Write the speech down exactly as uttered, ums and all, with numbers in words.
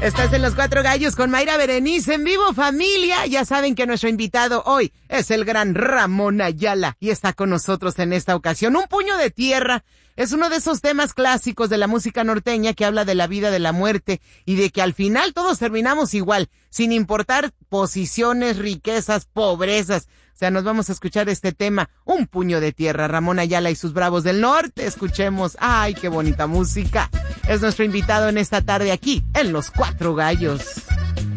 Estás en Los Cuatro Gallos con Mayra Berenice en vivo, familia. Ya saben que nuestro invitado hoy es el gran Ramón Ayala y está con nosotros en esta ocasión. Un puño de tierra es uno de esos temas clásicos de la música norteña que habla de la vida, de la muerte y de que al final todos terminamos igual, sin importar posiciones, riquezas, pobrezas. O sea, nos vamos a escuchar este tema, Un puño de tierra, Ramón Ayala y sus Bravos del Norte. Escuchemos, ay, qué bonita música. Es nuestro invitado en esta tarde aquí, en Los Cuatro Gallos.